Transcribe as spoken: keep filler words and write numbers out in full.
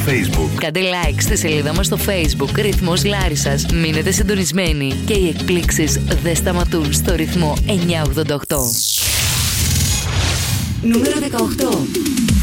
Facebook. Κάντε like στη σελίδα μας στο Facebook Ρυθμός Λάρισσας. Μείνετε συντονισμένοι και οι εκπλήξεις δεν σταματούν στο ρυθμό εννιακόσια ογδόντα οκτώ. Νούμερο δεκαοκτώ.